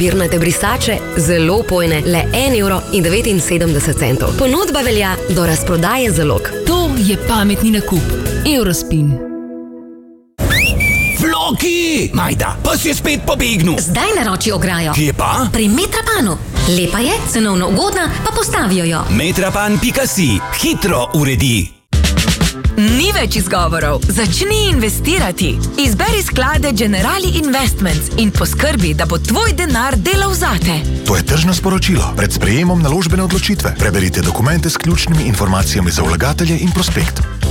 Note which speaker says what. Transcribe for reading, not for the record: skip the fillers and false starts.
Speaker 1: papirnate brisače, zelo pojne, le 1,79 €. Ponudba velja do razprodaje zalog.
Speaker 2: To je pametni nakup. Eurospin.
Speaker 3: Floki! Majda, pa si spet pobegnil.
Speaker 4: Zdaj naroči ograjo.
Speaker 3: Kje pa?
Speaker 4: Pri Metrapanu. Lepa je, cenovno ugodna, pa postavijo jo.
Speaker 3: Metrapan.si. Hitro uredi.
Speaker 5: Ni več izgovorov. Začni investirati. Izberi sklade Generali Investments in poskrbi, da bo tvoj denar delal zate.
Speaker 6: To je tržno sporočilo. Pred sprejemom naložbene odločitve preberite dokumente s ključnimi informacijami za vlagatelje in prospekt.